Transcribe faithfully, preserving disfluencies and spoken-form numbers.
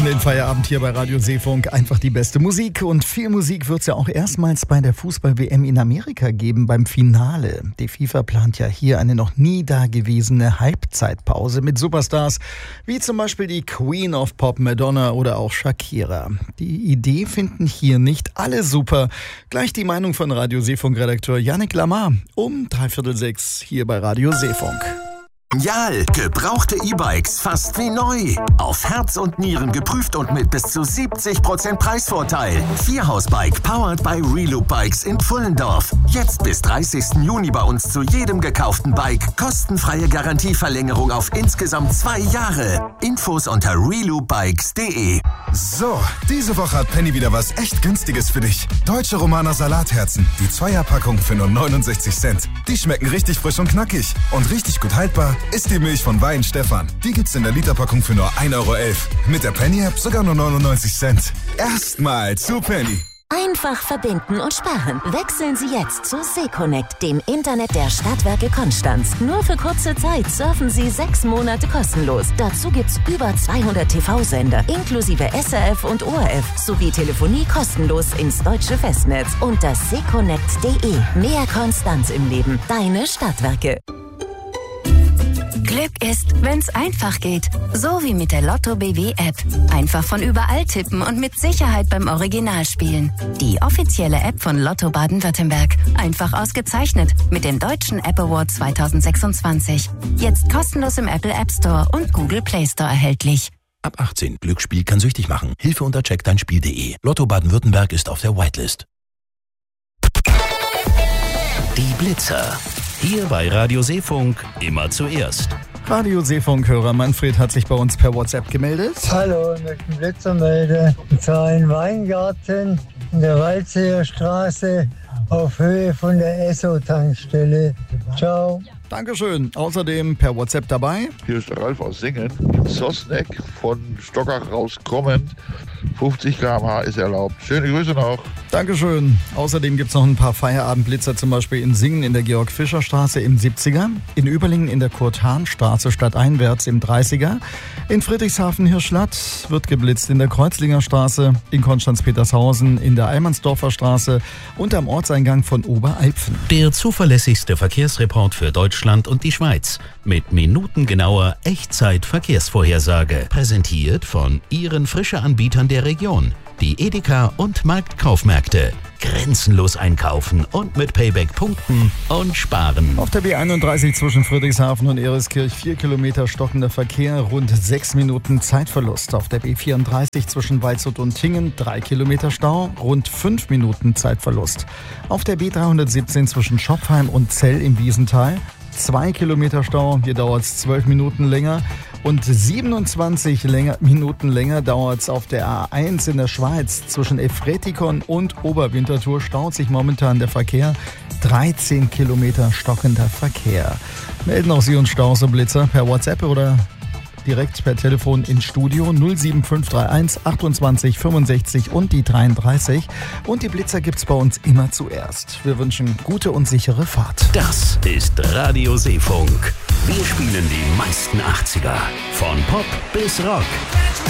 den Feierabend hier bei Radio Seefunk. Einfach die beste Musik. Und viel Musik wird es ja auch erstmals bei der Fußball-W M in Amerika geben, beim Finale. Die FIFA plant ja hier eine noch nie dagewesene Halbzeitpause mit Superstars, wie zum Beispiel die Queen of Pop Madonna oder auch Shakira. Die Idee finden hier nicht alle super. Gleich die Meinung von Radio Seefunk-Redakteur Yannick Lamar um dreiviertel sechs hier bei Radio Seefunk. Jal, gebrauchte E-Bikes fast wie neu. Auf Herz und Nieren geprüft und mit bis zu siebzig Prozent Preisvorteil. Vierhausbike powered by Reloop Bikes in Pfullendorf. Jetzt bis dreißigsten Juni bei uns zu jedem gekauften Bike. Kostenfreie Garantieverlängerung auf insgesamt zwei Jahre. Infos unter reloopbikes punkt de. So, diese Woche hat Penny wieder was echt Günstiges für dich. Deutsche Romaner Salatherzen. Die Zweierpackung für nur neunundsechzig Cent. Die schmecken richtig frisch und knackig. Und richtig gut haltbar ist die Milch von Wein Stefan. Die gibt's in der Literpackung für nur ein Euro elf. Mit der Penny-App sogar nur neunundneunzig Cent. Erstmal zu Penny. Einfach verbinden und sparen. Wechseln Sie jetzt zu Seconnect, dem Internet der Stadtwerke Konstanz. Nur für kurze Zeit surfen Sie sechs Monate kostenlos. Dazu gibt's über zweihundert T V-Sender, inklusive S R F und O R F, sowie Telefonie kostenlos ins deutsche Festnetz. Unter seconnect punkt de. Mehr Konstanz im Leben. Deine Stadtwerke. Glück ist, wenn's einfach geht. So wie mit der Lotto B W App. Einfach von überall tippen und mit Sicherheit beim Original spielen. Die offizielle App von Lotto Baden-Württemberg. Einfach ausgezeichnet mit dem Deutschen App Award zweitausendsechsundzwanzig. Jetzt kostenlos im Apple App Store und Google Play Store erhältlich. Ab achtzehn. Glücksspiel kann süchtig machen. Hilfe unter check dein spiel punkt de. Lotto Baden-Württemberg ist auf der Whitelist. Die Blitzer. Hier bei Radio Seefunk immer zuerst. Radio Seefunk-Hörer Manfred hat sich bei uns per WhatsApp gemeldet. Hallo, ich möchte einen Blitzer melden. Und zwar in Weingarten in der Waldseer Straße auf Höhe von der Esso-Tankstelle. Ciao. Dankeschön. Außerdem per WhatsApp dabei. Hier ist der Ralf aus Singen. Sosneck von Stockach rauskommend. fünfzig Kilometer pro Stunde ist erlaubt. Schöne Grüße noch. Dankeschön. Außerdem gibt es noch ein paar Feierabendblitzer, zum Beispiel in Singen in der Georg-Fischer-Straße im siebziger, in Überlingen in der Kurt-Hahn-Straße stadteinwärts im dreißiger, in Friedrichshafen-Hirschlatt wird geblitzt in der Kreuzlinger Straße, in Konstanz-Petershausen in der Almansdorfer Straße und am Ortseingang von Oberalpfen. Der zuverlässigste Verkehrsreport für Deutschland und die Schweiz mit minutengenauer Echtzeit-Verkehrsvorhersage. Präsentiert von Ihren frischen Anbietern der Region, die Edeka und Marktkaufmärkte. Grenzenlos einkaufen und mit Payback punkten und sparen. Auf der B einunddreißig zwischen Friedrichshafen und Ereskirch vier Kilometer stockender Verkehr, rund sechs Minuten Zeitverlust. Auf der B vierunddreißig zwischen Waldshut und Tingen drei Kilometer Stau, rund fünf Minuten Zeitverlust. Auf der B dreihundertsiebzehn zwischen Schopfheim und Zell im Wiesental zwei Kilometer Stau, hier dauert es zwölf Minuten länger. Und siebenundzwanzig länger, Minuten länger dauert es auf der A eins in der Schweiz. Zwischen Efretikon und Oberwinterthur staut sich momentan der Verkehr. dreizehn Kilometer stockender Verkehr. Melden auch Sie uns Staus und Blitzer per WhatsApp oder direkt per Telefon ins Studio null sieben fünf drei eins achtundzwanzig fünfundsechzig und die dreiunddreißig. Und die Blitzer gibt's bei uns immer zuerst. Wir wünschen gute und sichere Fahrt. Das ist Radio Seefunk. Wir spielen die meisten achtziger. Von Pop bis Rock.